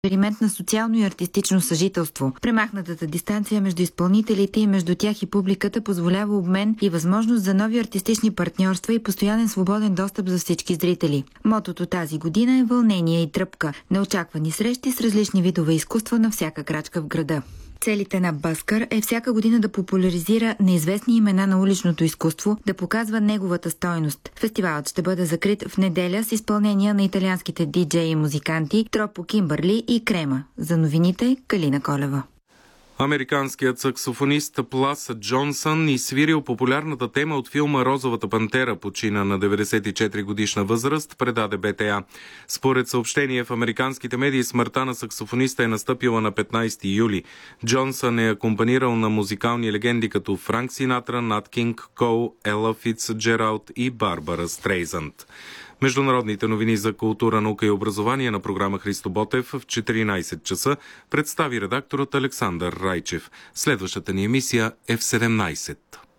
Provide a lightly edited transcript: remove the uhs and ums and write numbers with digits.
експеримент на социално и артистично съжителство. Премахнатата дистанция между изпълнителите и между тях и публиката позволява обмен и възможност за нови артистични партньорства и постоянен свободен достъп за всички зрители. Мотото тази година е вълнение и тръпка. Неочаквани срещи с различни видове изкуства на всяка крачка в града. Целите на Бъскър е всяка година да популяризира неизвестни имена на уличното изкуство, да показва неговата стойност. Фестивалът ще бъде закрит в неделя с изпълнения на италианските диджеи и музиканти Тропо Кимбърли и Крема. За новините Калина Колева. Американският саксофонист Плас Джонсън изсвирил популярната тема от филма «Розовата пантера», почина на 94 годишна възраст, предаде БТА. Според съобщение в американските медии, смъртта на саксофониста е настъпила на 15 юли. Джонсън е акомпанирал на музикални легенди като Франк Синатра, Нат Кинг Кол, Ела Фицджералд и Барбара Стрейзанд. Международните новини за култура, наука и образование на програма Христо Ботев в 14 часа представи редакторът Александър Райчев. Следващата ни емисия е в 17.